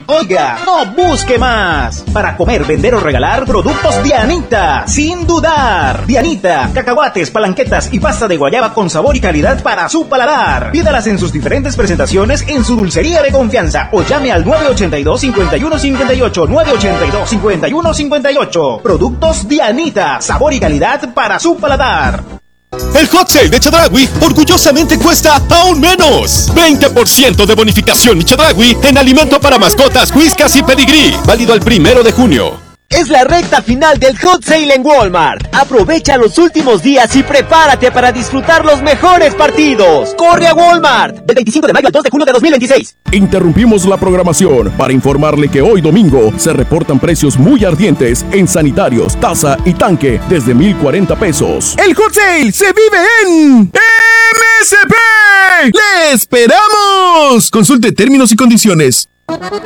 Oiga, no busque más. Para comer, vender o regalar, productos Dianita, sin dudar. Dianita, cacahuates, palanquetas y pasta de guayaba con sabor y calidad para su paladar. Pídalas en sus diferentes presentaciones en su dulcería de confianza o llame al 982-5158, 982-5158. Productos Dianita, sabor y calidad para su paladar. El Hot Sale de Chedraui orgullosamente cuesta aún menos. 20% de bonificación Chedraui en alimento para mascotas, whiskas y pedigrí. Válido el 1 de junio. Es la recta final del Hot Sale en Walmart. Aprovecha los últimos días y prepárate para disfrutar los mejores partidos. ¡Corre a Walmart! Del 25 de mayo al 2 de junio de 2026. Interrumpimos la programación para informarle que hoy domingo se reportan precios muy ardientes en sanitarios, taza y tanque desde 1,040 pesos. El Hot Sale se vive en MSP. ¡Le esperamos! Consulte términos y condiciones.